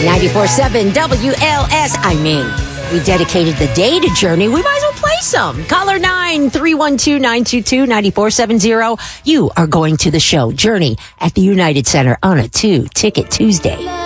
94.7 WLS. I mean, we dedicated the day to Journey. We might as well play some. Caller 9-312-922-9470. You are going to the show Journey at the United Center on a 2-Ticket Tuesday.